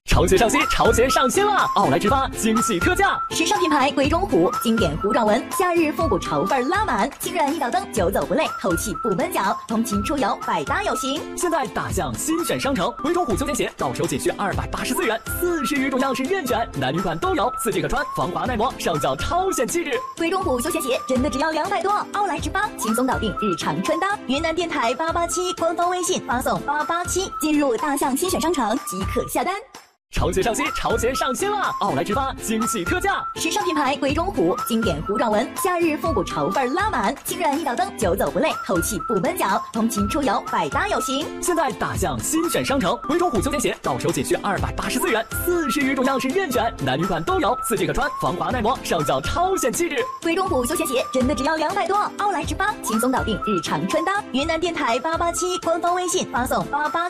潮鞋上新，潮鞋上新啦！奥莱直发惊喜特价， 时尚品牌鬼冢虎，经典糊状纹，夏日复古潮范拉满，轻软一脚蹬，久走不累，透气不闷脚，通勤出游百搭有型。 现在大象新选商城，鬼冢虎休闲鞋到手仅需284元，40余种样式任选，男女款都有，4季可穿，防滑耐磨，上脚超显气质。 鬼冢虎休闲鞋真的只要200多，奥莱直发轻松搞定日常穿搭。云南电台887官方微信发送887，进入大象新选商城即可下单。 潮鞋上新，潮鞋上新啦！奥莱直发惊喜特价， 时尚品牌鬼冢虎，经典糊状纹，夏日复古潮范拉满，轻软一脚蹬，久走不累，透气不闷脚，通勤出游百搭有型。 现在大象新选商城，鬼冢虎休闲鞋到手仅需284元，40余种样式任选，男女款都有，4季可穿，防滑耐磨，上脚超显气质。 鬼冢虎休闲鞋真的只要200多，奥莱直发轻松搞定日常穿搭。云南电台887官方微信发送88。